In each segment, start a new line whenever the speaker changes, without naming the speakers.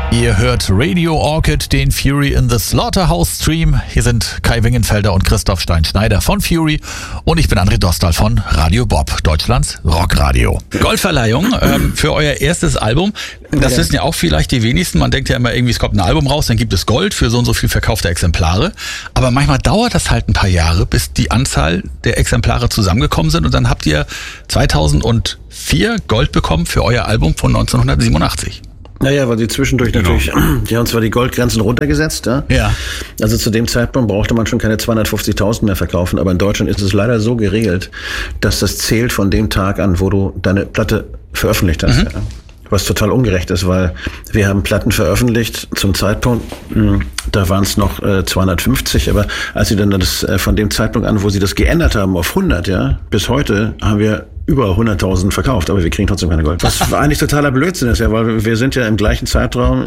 Ihr hört Radio Orchid, den Fury in the Slaughterhouse Stream. Hier sind Kai Wingenfelder und Christoph Stein-Schneider von Fury und ich bin André Dostal von Radio Bob, Deutschlands Rockradio. Goldverleihung für euer erstes Album. Das wissen ja auch vielleicht die wenigsten. Man denkt ja immer irgendwie, es kommt ein Album raus, dann gibt es Gold für so und so viel verkaufte Exemplare. Aber manchmal dauert das halt ein paar Jahre, bis die Anzahl der Exemplare zusammengekommen sind und dann habt ihr 2004 Gold bekommen für euer Album von 1987.
Naja, weil sie zwischendurch natürlich, die haben zwar die Goldgrenzen runtergesetzt, ja. Also zu dem Zeitpunkt brauchte man schon keine 250.000 mehr verkaufen, aber in Deutschland ist es leider so geregelt, dass das zählt von dem Tag an, wo du deine Platte veröffentlicht hast. Ja. Was total ungerecht ist, weil wir haben Platten veröffentlicht zum Zeitpunkt, da waren es noch 250, aber als sie dann das von dem Zeitpunkt an, wo sie das geändert haben auf 100, ja, bis heute haben wir über 100.000 verkauft, aber wir kriegen trotzdem keine Gold. Was eigentlich totaler Blödsinn ist, ja, weil wir sind ja im gleichen Zeitraum,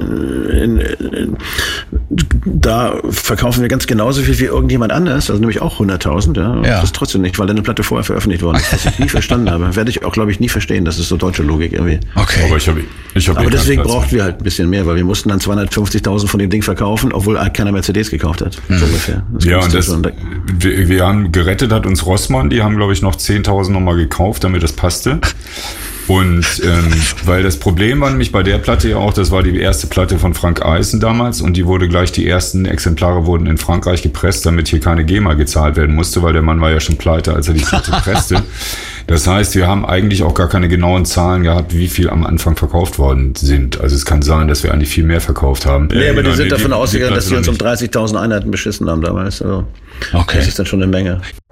da verkaufen wir ganz genauso viel wie irgendjemand anders, also nämlich auch 100.000, ja. Das ist trotzdem nicht, weil deine Platte vorher veröffentlicht worden ist, was ich nie verstanden habe. Werde ich auch, glaube ich, nie verstehen, das ist so deutsche Logik irgendwie.
Okay.
Aber deswegen brauchten wir halt ein bisschen mehr, weil wir mussten dann 250.000 von dem Ding verkaufen, obwohl keiner Mercedes gekauft hat, so ungefähr.
Wir haben gerettet, hat uns Rossmann, die haben, glaube ich, noch 10.000 nochmal gekauft, damit das passte. Und weil das Problem war nämlich bei der Platte ja auch, das war die erste Platte von Frank Eisen damals und die wurde gleich, die ersten Exemplare wurden in Frankreich gepresst, damit hier keine GEMA gezahlt werden musste, weil der Mann war ja schon pleite, als er die Platte presste. Das heißt, wir haben eigentlich auch gar keine genauen Zahlen gehabt, wie viel am Anfang verkauft worden sind. Also es kann sein, dass wir eigentlich viel mehr verkauft haben.
Nee, aber die sind davon ausgegangen, dass sie uns um 30.000 Einheiten beschissen haben damals. Also das ist dann schon eine Menge.